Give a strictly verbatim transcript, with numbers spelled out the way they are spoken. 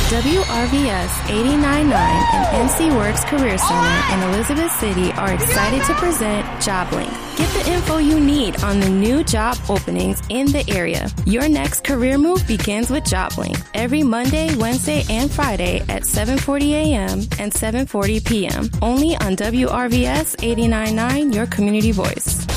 W R V S eighty-nine point nine and N C Works Career Center in Elizabeth City are excited to present JobLink. Get the info you need on the new job openings in the area. Your next career move begins with JobLink every Monday, Wednesday, and Friday at seven forty a.m. and seven forty p.m. Only on W R V S eighty-nine point nine, your community voice.